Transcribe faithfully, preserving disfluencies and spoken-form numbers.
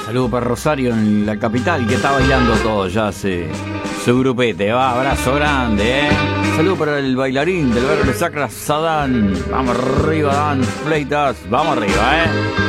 Saludos para Rosario, en la capital, que está bailando todo ya hace su grupete. Va, abrazo grande, ¿eh? Saludos para el bailarín del Verde Sacra, Sadán. Vamos arriba, Dan Fleitas. Vamos arriba, ¿eh?